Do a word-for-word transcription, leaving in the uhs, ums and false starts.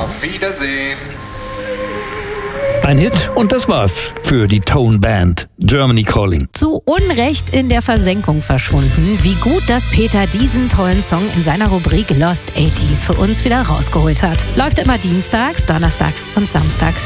Auf Wiedersehen. Ein Hit und das war's für die Tone Band. Germany Calling. Zu Unrecht in der Versenkung verschwunden. Wie gut, dass Peter diesen tollen Song in seiner Rubrik Lost achtziger für uns wieder rausgeholt hat. Läuft immer dienstags, donnerstags und samstags